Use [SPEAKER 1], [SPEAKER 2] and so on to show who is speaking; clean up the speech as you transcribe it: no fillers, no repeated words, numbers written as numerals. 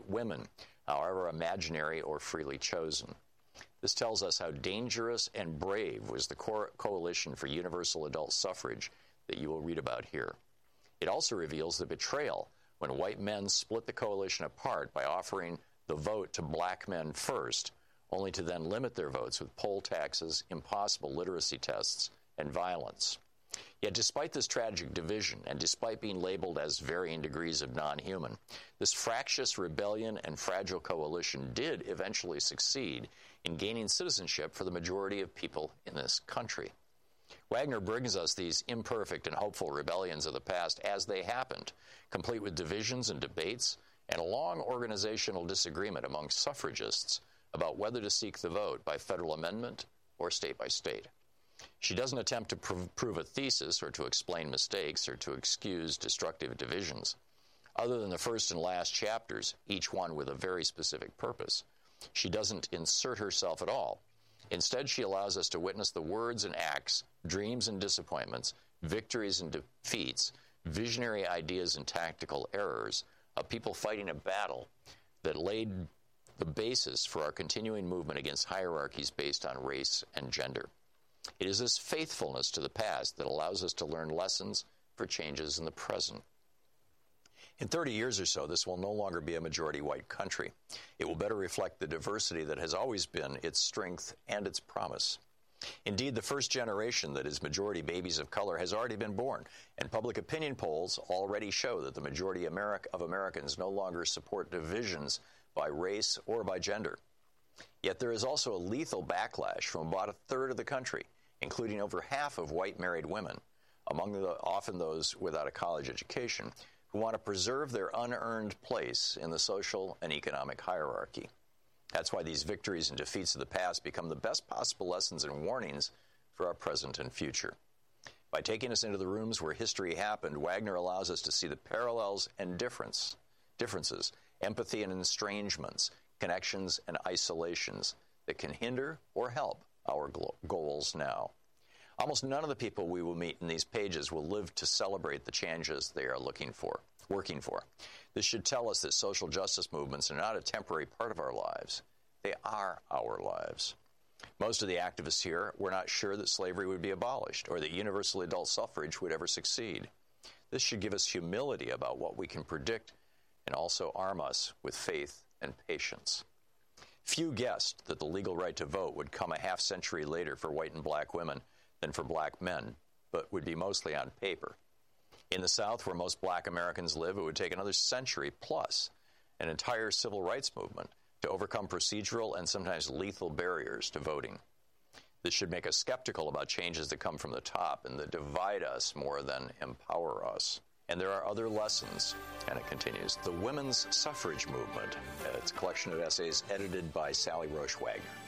[SPEAKER 1] women, however imaginary or freely chosen. This tells us how dangerous and brave was the coalition for universal adult suffrage that you will read about here. It also reveals the betrayal when white men split the coalition apart by offering the vote to black men first, only to then limit their votes with poll taxes, impossible literacy tests, and violence. Yet despite this tragic division, and despite being labeled as varying degrees of non-human, this fractious rebellion and fragile coalition did eventually succeed in gaining citizenship for the majority of people in this country. Wagner brings us these imperfect and hopeful rebellions of the past as they happened, complete with divisions and debates, and a long organizational disagreement among suffragists about whether to seek the vote by federal amendment or state by state. She doesn't attempt to prove a thesis or to explain mistakes or to excuse destructive divisions. Other than the first and last chapters, each one with a very specific purpose, she doesn't insert herself at all. Instead, she allows us to witness the words and acts, dreams and disappointments, victories and defeats, visionary ideas and tactical errors of people fighting a battle that laid the basis for our continuing movement against hierarchies based on race and gender. It is this faithfulness to the past that allows us to learn lessons for changes in the present. In 30 years or so, this will no longer be a majority white country. It will better reflect the diversity that has always been its strength and its promise. Indeed, the first generation that is majority babies of color has already been born, and public opinion polls already show that the majority of Americans no longer support divisions by race or by gender. Yet there is also a lethal backlash from about a third of the country, including over half of white married women, often those without a college education, who want to preserve their unearned place in the social and economic hierarchy. That's why these victories and defeats of the past become the best possible lessons and warnings for our present and future. By taking us into the rooms where history happened, Wagner allows us to see the parallels and differences, empathy and estrangements, connections and isolations that can hinder or help our goals now. Almost none of the people we will meet in these pages will live to celebrate the changes they are working for. This should tell us that social justice movements are not a temporary part of our lives. They are our lives. Most of the activists here were not sure that slavery would be abolished or that universal adult suffrage would ever succeed. This should give us humility about what we can predict and also arm us with faith and patience. Few guessed that the legal right to vote would come a half century later for white and black women than for black men, but would be mostly on paper. In the South, where most black Americans live, it would take another century plus an entire civil rights movement to overcome procedural and sometimes lethal barriers to voting. This should make us skeptical about changes that come from the top and that divide us more than empower us. And there are other lessons, and it continues. The Women's Suffrage Movement. It's a collection of essays edited by Sally Roche Wagner.